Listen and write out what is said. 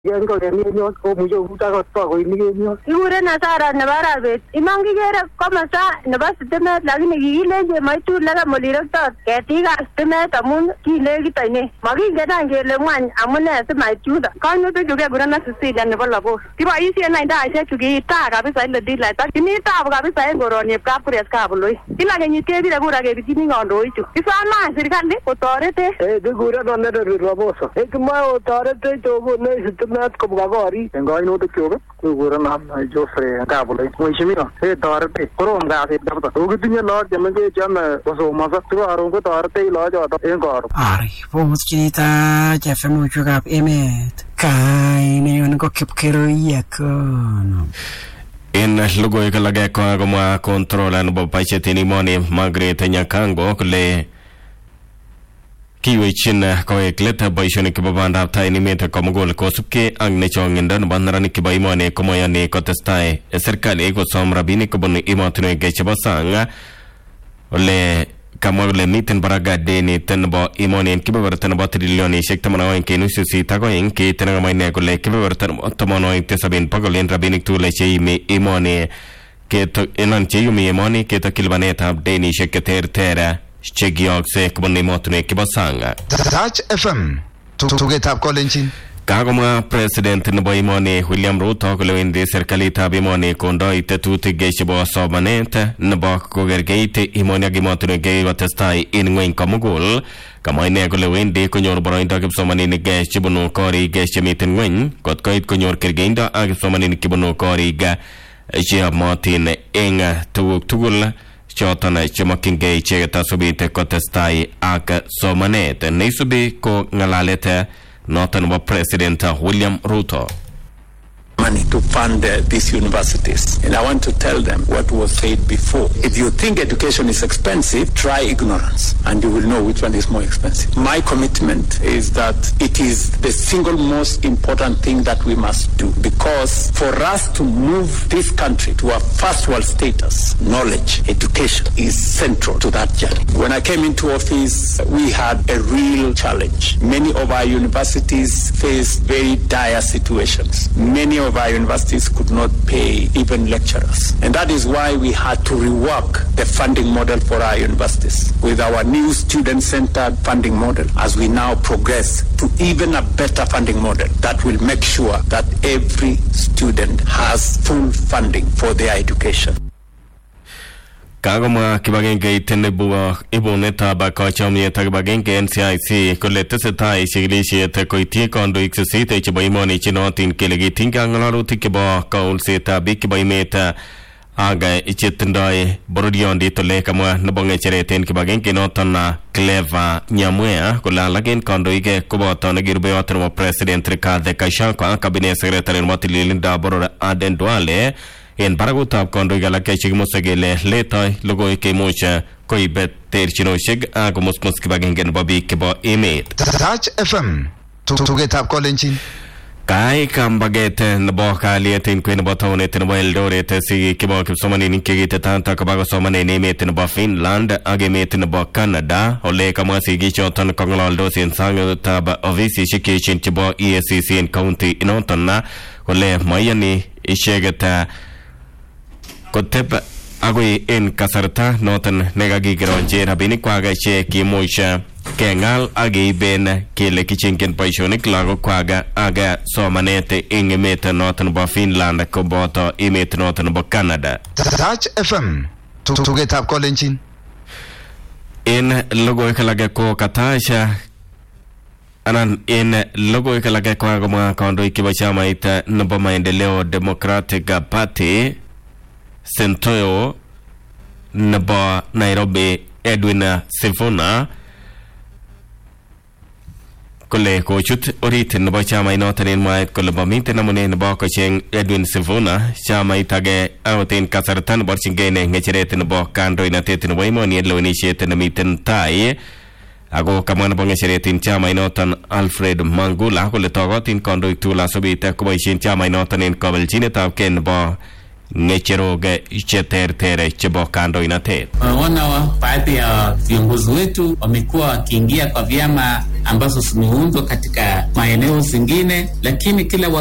Yengo Emilio, Mujo, Emilio. You wouldn't have thought never have it. Imangi get a commassa, never stimulate Lagin, my two letter Molino thought, Katiga, stimulate a moon, key legitine. Magi get angel one, Amuna, my tutor. Can't you get good enough to see than the Volvo? If I easy and I said to get tag up beside the deal like that. You need to have a beside or on your property as Cavalo. You like you gave it a good idea beginning on Roy too. If I'm not, you can't live authority. The good on letter with Rabosa. It's my authority to not come Gavori and going to the Cuba. We were not Joffrey and Cavalo. When she mean, hey, Dorothy, Coron got it. Who could be a lot, Yamaka Jama was a mother to our own authority, Lodge or Engor. Ari, Vosita, Jeffem, you got Emmet. Kaini, and go keep Yakon. In Lugo Kalagako Agoma control and Bopachetini money, Margaret and Yakango, Le Kiwichin, Koekleta, Boishonic Babanda, Tiny Meta Comogol, Kosuke, Agnechong, and then Banraniki Baimone, Komoyane, Kotestai, Eserkali, Kosom, Rabinikobon, Imotune, Gechabasanga, Le Kamole Nitin Baraga, Deni, Tenbo, Imoni, and Kiberton about Trillioni, Shektamano, and Kenusi, Tagoin, Ketanamai, Kiberton, Otomono, Tesabin, Pagolin, Rabbinic to Leche, Imoni, Keto Enanchumi, Imoni, Keto Kilvaneta, Deni, Shekater Terra. Chegiogse kuboni motune kibasanga Touch FM to get up calling Kagoma President Nboimoni William Ruto kulewindi serikali tabimoni kondo itetuti geshibo sobanete nbok kogergeite imoni agimotune gei watestai ingwen kamugul kama ine kulewindi kunyor boroinda kibsomani ni geshibono kori geshimiten ngwen kotkoit kunyor kirgeinda agibsomani ni kibono kori ga jia motin inga tugul Chotana Chimokinge Chegata Subite Kotestai Aka Somanet Nesubi Ko Ngalalete Northern President William Ruto. Money to fund these universities. And I want to tell them what was said before. If you think education is expensive, try ignorance and you will know which one is more expensive. My commitment is that it is the single most important thing that we must do, because for us to move this country to a first world status, knowledge, education is central to that journey. When I came into office, we had a real challenge. Many of our universities faced very dire situations. Many of our universities could not pay even lecturers. And that is why we had to rework the funding model for our universities with our new student-centered funding model as we now progress to even a better funding model that will make sure that every student has full funding for their education. Kagoma Kibagenge Tenebu Iboneta Bakochomie Tagabagenge NCIC Coleteseta Shilishi Tekoiti Kondo Xite Chibaimoni Chinotin Kelegiting Anglaru Tikibo Kaul Seta Bikibaimeta Aga Ichitendoi Borodion di Tolekama Nabonga Chereten Kibagenge Notona Cleva Nyamwea Kulalagin Kondo Ige Kuboton Girbeotan President Ricard Kashanko Cabinet Secretary Motililinda Boro Aden Duale in Paraguta Kondo Galakashig Mosagele Letoi Logo Kemusha Koibet Terchino Shig Agamos Muskibagen Bobby Kibo Eme Touch FM to get up calling Kai Kambagete Naboka Lietin Queen Botonet and Well Dorete Si Kibo Somani Nikita Tanta Kabago Somani name it in about Finland, Agamate in about Canada, Ole Kamasi Gichoton Kongaldos in Sango Tab Ovisi Shikishin Chibo ESCC in County in Otona, Ole Mayani Ishegata Kotep Agui in Kasarta, Northern Negagi Gronje, Rabinikwaga Che Kimusha, Kengal Agi Ben, Kile Kichinkin Paishonik Lago Quaga, Aga, Somanete, Ingemeta, Northern Bo Finland, Koboto, Imit Northern Bo Canada. Touch FM to get up calling In Logo Kalagako Katasha. Anan in Logo Kalagako Agoma Kondo Kibachama ita Nobomaendeleo Democratic Party. Sentoyo Naba Nairobi Edwin Sifuna Kole Kochut Orit Naba Chama Inotan in my Kolabamita Namune Nabaka Cheng Edwin Sifuna Chama Itage out in Kasartan Borchingene Nechet in the Bok Kando in a Tetin Waymon Yellow initiate in a meeting tie Ago Kamana Bongaseret in Chama Inotan Alfred Mangula Koletogot in Kondo Tula Sobita Kobashin Chama Inotan in Kovaljineta Ken Ba ng'echerok cheterter chebo kandoinatet. Wanaona baadhi ya viongozi wetu wamekuwa wakiingia kwa vyama ambazo zimeundwa katika maeneo zingine, lakini kila